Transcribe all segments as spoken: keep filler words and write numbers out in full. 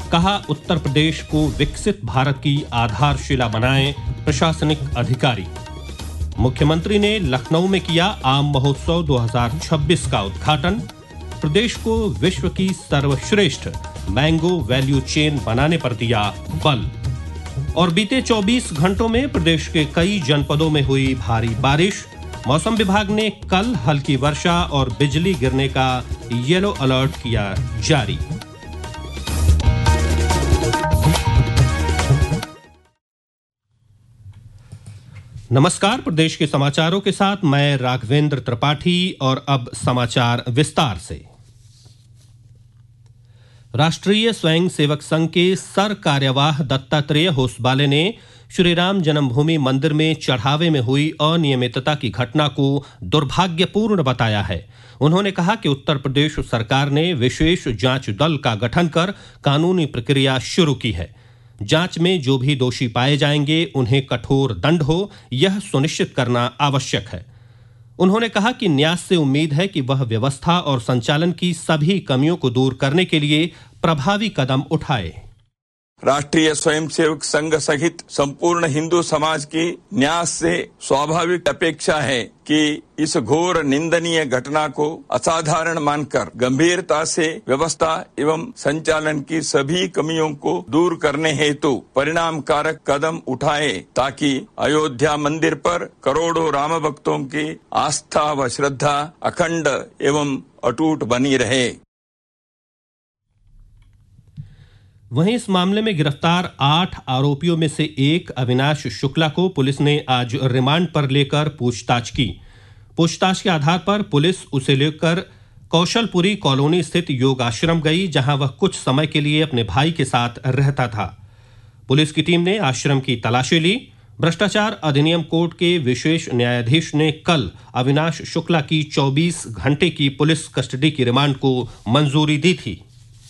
कहा, उत्तर प्रदेश को विकसित भारत की आधारशिला बनाएं प्रशासनिक अधिकारी। मुख्यमंत्री ने लखनऊ में किया आम महोत्सव दो हज़ार छब्बीस का उद्घाटन। प्रदेश को विश्व की सर्वश्रेष्ठ मैंगो वैल्यू चेन बनाने पर दिया बल। और बीते चौबीस घंटों में प्रदेश के कई जनपदों में हुई भारी बारिश। मौसम विभाग ने कल हल्की वर्षा और बिजली गिरने का येलो अलर्ट किया जारी। नमस्कार, प्रदेश के समाचारों के साथ मैं राघवेंद्र त्रिपाठी। और अब समाचार विस्तार से। राष्ट्रीय स्वयंसेवक संघ के सर कार्यवाह दत्तात्रेय होसबाले ने श्रीराम जन्मभूमि मंदिर में चढ़ावे में हुई अनियमितता की घटना को दुर्भाग्यपूर्ण बताया है। उन्होंने कहा कि उत्तर प्रदेश सरकार ने विशेष जांच दल का गठन कर कानूनी प्रक्रिया शुरू की है। जांच में जो भी दोषी पाए जाएंगे उन्हें कठोर दंड हो, यह सुनिश्चित करना आवश्यक है। उन्होंने कहा कि न्यास से उम्मीद है कि वह व्यवस्था और संचालन की सभी कमियों को दूर करने के लिए प्रभावी कदम उठाए। राष्ट्रीय स्वयंसेवक संघ सहित संपूर्ण हिंदू समाज की न्यास से स्वाभाविक अपेक्षा है कि इस घोर निंदनीय घटना को असाधारण मानकर गंभीरता से व्यवस्था एवं संचालन की सभी कमियों को दूर करने हेतु परिणामकारक कदम उठाए, ताकि अयोध्या मंदिर पर करोड़ों राम भक्तों की आस्था व श्रद्धा अखंड एवं अटूट बनी रहे। वहीं इस मामले में गिरफ्तार आठ आरोपियों में से एक अविनाश शुक्ला को पुलिस ने आज रिमांड पर लेकर पूछताछ की। पूछताछ के आधार पर पुलिस उसे लेकर कौशलपुरी कॉलोनी स्थित योग आश्रम गई, जहां वह कुछ समय के लिए अपने भाई के साथ रहता था। पुलिस की टीम ने आश्रम की तलाशी ली। भ्रष्टाचार अधिनियम कोर्ट के विशेष न्यायाधीश ने कल अविनाश शुक्ला की चौबीस घंटे की पुलिस कस्टडी की रिमांड को मंजूरी दी थी।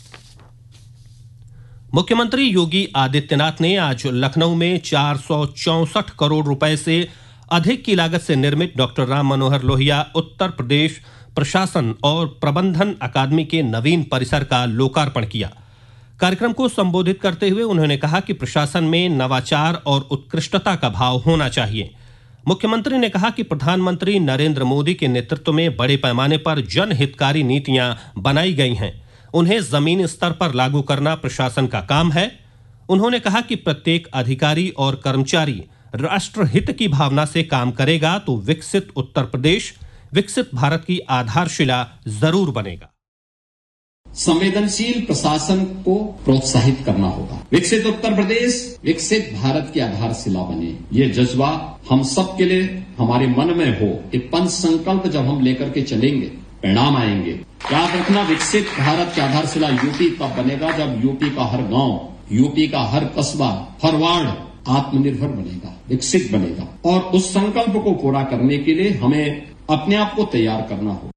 मुख्यमंत्री योगी आदित्यनाथ ने आज लखनऊ में चार सौ चौसठ करोड़ रुपए से अधिक की लागत से निर्मित डॉक्टर राम मनोहर लोहिया उत्तर प्रदेश प्रशासन और प्रबंधन अकादमी के नवीन परिसर का लोकार्पण किया। कार्यक्रम को संबोधित करते हुए उन्होंने कहा कि प्रशासन में नवाचार और उत्कृष्टता का भाव होना चाहिए। मुख्यमंत्री ने कहा कि प्रधानमंत्री नरेंद्र मोदी के नेतृत्व में बड़े पैमाने पर जनहितकारी नीतियां बनाई गई हैं, उन्हें जमीनी स्तर पर लागू करना प्रशासन का काम है। उन्होंने कहा कि प्रत्येक अधिकारी और कर्मचारी राष्ट्रहित की भावना से काम करेगा तो विकसित उत्तर प्रदेश, विकसित भारत की आधारशिला जरूर बनेगा। संवेदनशील प्रशासन को प्रोत्साहित करना होगा। विकसित उत्तर प्रदेश विकसित भारत की आधारशिला बने, ये जज्बा हम सब के लिए हमारे मन में हो। ये पंच संकल्प जब हम लेकर के चलेंगे, परिणाम आएंगे। याद रखना, विकसित भारत की आधारशिला यूपी तब बनेगा जब यूपी का हर गांव, यूपी का हर कस्बा, हर वार्ड आत्मनिर्भर बनेगा, विकसित बनेगा। और उस संकल्प को पूरा करने के लिए हमें अपने आप को तैयार करना होगा।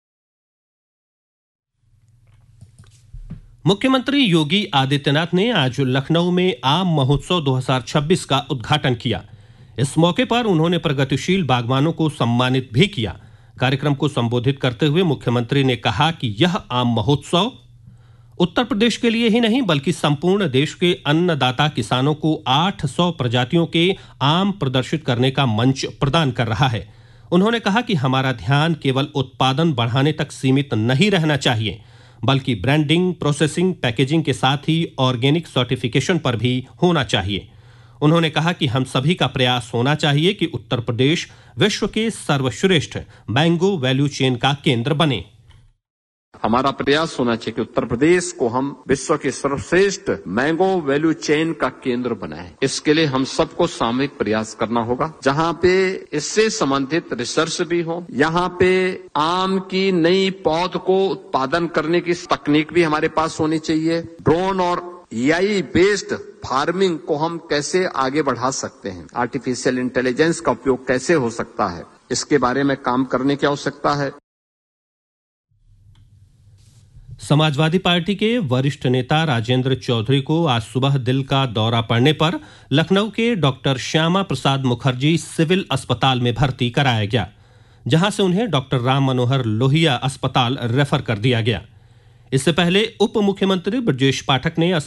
मुख्यमंत्री योगी आदित्यनाथ ने आज लखनऊ में आम महोत्सव दो हज़ार छब्बीस का उद्घाटन किया। इस मौके पर उन्होंने प्रगतिशील बागवानों को सम्मानित भी किया। कार्यक्रम को संबोधित करते हुए मुख्यमंत्री ने कहा कि यह आम महोत्सव उत्तर प्रदेश के लिए ही नहीं बल्कि संपूर्ण देश के अन्नदाता किसानों को आठ सौ प्रजातियों के आम प्रदर्शित करने का मंच प्रदान कर रहा है। उन्होंने कहा कि हमारा ध्यान केवल उत्पादन बढ़ाने तक सीमित नहीं रहना चाहिए, बल्कि ब्रांडिंग, प्रोसेसिंग, पैकेजिंग के साथ ही ऑर्गेनिक सर्टिफिकेशन पर भी होना चाहिए। उन्होंने कहा कि हम सभी का प्रयास होना चाहिए कि उत्तर प्रदेश विश्व के सर्वश्रेष्ठ मैंगो वैल्यू चेन का केंद्र बने। हमारा प्रयास होना चाहिए कि उत्तर प्रदेश को हम विश्व के सर्वश्रेष्ठ मैंगो वैल्यू चेन का केंद्र बनाएं। इसके लिए हम सबको सामूहिक प्रयास करना होगा, जहां पे इससे संबंधित रिसर्च भी हो, यहाँ पे आम की नई पौध को उत्पादन करने की तकनीक भी हमारे पास होनी चाहिए। ड्रोन और ए आई बेस्ड फार्मिंग को हम कैसे आगे बढ़ा सकते हैं, आर्टिफिशियल इंटेलिजेंस का उपयोग कैसे हो सकता है, इसके बारे में काम करने की आवश्यकता है। समाजवादी पार्टी के वरिष्ठ नेता राजेंद्र चौधरी को आज सुबह दिल का दौरा पड़ने पर लखनऊ के डॉक्टर श्यामा प्रसाद मुखर्जी सिविल अस्पताल में भर्ती कराया गया, जहां से उन्हें डॉक्टर राम मनोहर लोहिया अस्पताल रेफर कर दिया गया। इससे पहले उप मुख्यमंत्री ब्रजेश पाठक ने